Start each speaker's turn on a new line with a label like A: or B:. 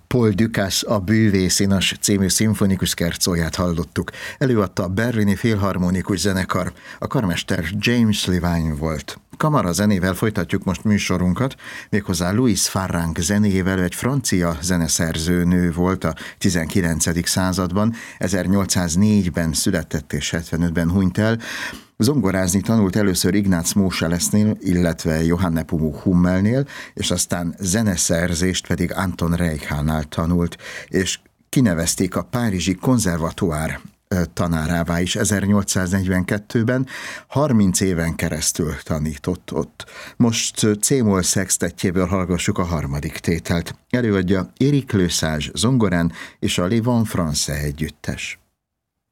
A: Paul Dukas a Bűvészínas című szimfonikus scherzolját hallottuk. Előadta a Berlini Filharmonikus Zenekar, a karmester James Levine volt. Kamara zenével folytatjuk most műsorunkat, méghozzá Louise Farrenc zenéjével. Egy francia zeneszerző nő volt a 19. században, 1804-ben született és 75-ben hunyt el. Zongorázni tanult először Ignác Moscheles-nél, illetve Johann Nepomuk Hummelnél, és aztán zeneszerzést pedig Anton Reichánál tanult, és kinevezték a párizsi konzervatoire tanárává is 1842-ben, 30 éven keresztül tanított ott. Most C-moll szextettjéből hallgassuk a harmadik tételt. Előadja Éric Le Sage zongorán és a Les Vents Français együttes.